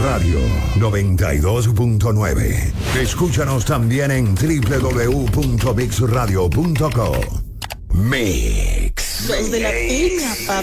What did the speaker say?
Radio 92.9. Escúchanos también en www.mixradio.co. Mix. Los de la piña, papá.